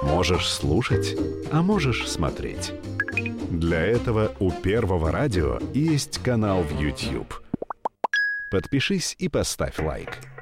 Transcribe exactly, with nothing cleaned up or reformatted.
Можешь слушать, а можешь смотреть. Для этого у Первого радио есть канал в YouTube. Подпишись и поставь лайк.